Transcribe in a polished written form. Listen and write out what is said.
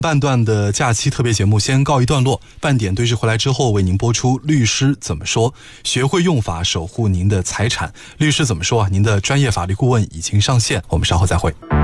半段的假期特别节目先告一段落，半点对峙回来之后为您播出律师怎么说，学会用法守护您的财产。律师怎么说啊？您的专业法律顾问已经上线，我们稍后再会。